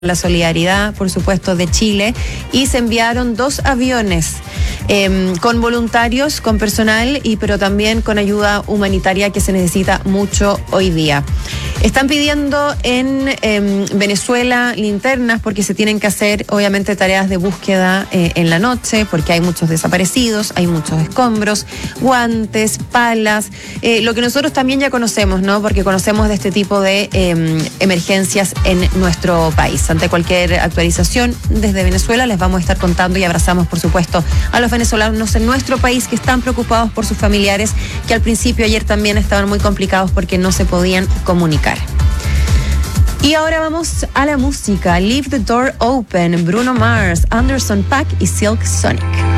la solidaridad, por supuesto, de Chile, y se enviaron 2 aviones con voluntarios, con personal, pero también con ayuda humanitaria que se necesita mucho hoy día. Están pidiendo en Venezuela linternas porque se tienen que hacer, obviamente, tareas de búsqueda en la noche, porque hay muchos desaparecidos, hay muchos escombros, guantes, palas, lo que nosotros también ya conocemos, ¿no? Porque conocemos de este tipo de emergencias en nuestro país. Ante cualquier actualización desde Venezuela les vamos a estar contando, y abrazamos, por supuesto, a los venezolanos en nuestro país que están preocupados por sus familiares, que al principio ayer también estaban muy complicados porque no se podían comunicar. Y ahora vamos a la música. Leave the Door Open, Bruno Mars, Anderson .Paak y Silk Sonic.